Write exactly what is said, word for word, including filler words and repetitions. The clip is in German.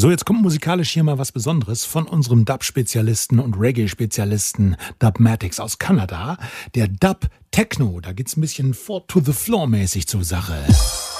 So, jetzt kommt musikalisch hier mal was Besonderes von unserem Dub-Spezialisten und Reggae-Spezialisten Dubmatix aus Kanada. Der Dub Techno, da geht's ein bisschen four to the floor mäßig zur Sache.